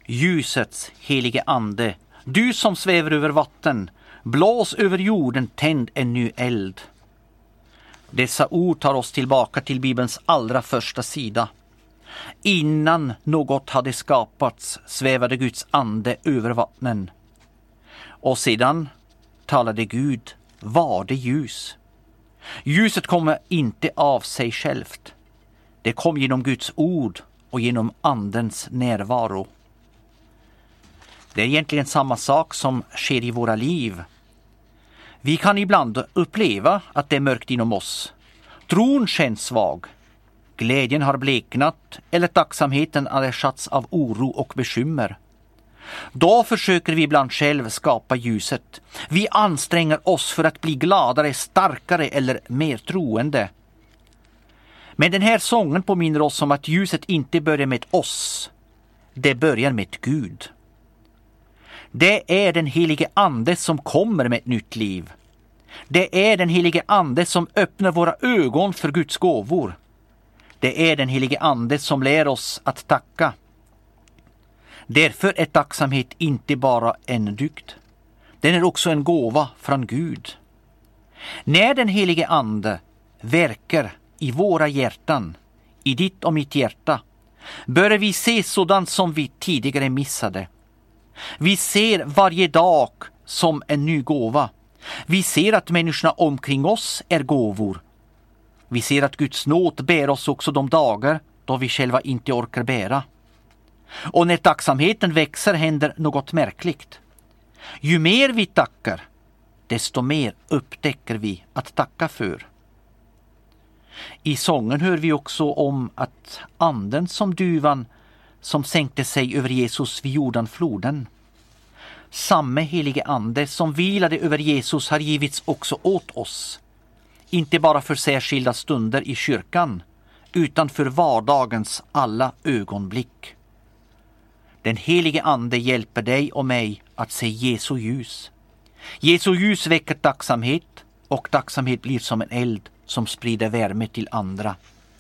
Ljusets helige ande, du som svävar över vatten, blås över jorden, tänd en ny eld. Dessa ord tar oss tillbaka till Bibelns allra första sida. Innan något hade skapats svävade Guds ande över vattnen. Och sedan talade Gud, var det ljus. Ljuset kommer inte av sig självt. Det kom genom Guds ord och genom andens närvaro. Det är egentligen samma sak som sker i våra liv. Vi kan ibland uppleva att det är mörkt inom oss. Tron känns svag. Glädjen har bleknat eller tacksamheten har ersatts av oro och bekymmer. Då försöker vi ibland själv skapa ljuset. Vi anstränger oss för att bli gladare, starkare eller mer troende. Men den här sången påminner oss om att ljuset inte börjar med oss. Det börjar med Gud. Det är den helige ande som kommer med ett nytt liv. Det är den helige ande som öppnar våra ögon för Guds gåvor. Det är den helige ande som lär oss att tacka. Därför är tacksamhet inte bara en dygd. Den är också en gåva från Gud. När den helige ande verkar i våra hjärtan, i ditt och mitt hjärta, börjar vi se sådant som vi tidigare missade. Vi ser varje dag som en ny gåva. Vi ser att människorna omkring oss är gåvor. Vi ser att Guds nåd bär oss också de dagar då vi själva inte orkar bära. Och när tacksamheten växer händer något märkligt. Ju mer vi tackar, desto mer upptäcker vi att tacka för. I sången hör vi också om att anden som duvan som sänkte sig över Jesus vid Jordanfloden. Samme helige ande som vilade över Jesus har givits också åt oss. Inte bara för särskilda stunder i kyrkan, utan för vardagens alla ögonblick. Den helige ande hjälper dig och mig att se Jesu ljus. Jesu ljus väcker tacksamhet, och tacksamhet blir som en eld som sprider värme till andra.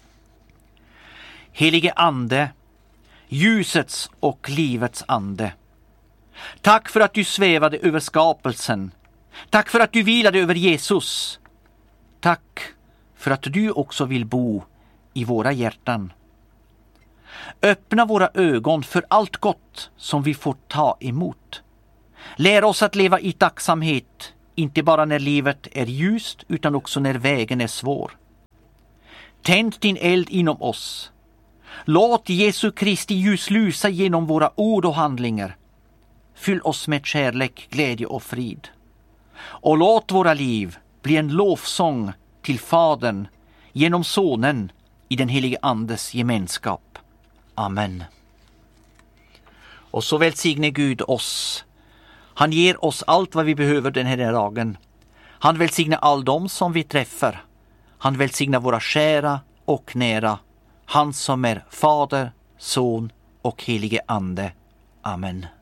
Helige ande, ljusets och livets ande. Tack för att du svävade över skapelsen. Tack för att du vilade över Jesus. Tack för att du också vill bo i våra hjärtan. Öppna våra ögon för allt gott som vi får ta emot. Lär oss att leva i tacksamhet, inte bara när livet är ljust utan också när vägen är svår. Tänd din eld inom oss. Låt Jesu Kristi ljus lysa genom våra ord och handlingar. Fyll oss med kärlek, glädje och frid. Och låt våra liv bli en lovsång till Fadern genom Sonen i den helige Andes gemenskap. Amen. Och så välsigne Gud oss. Han ger oss allt vad vi behöver den här dagen. Han välsignar all dem som vi träffar. Han välsignar våra kära och nära. Han som är Fader, Son och helige Ande. Amen.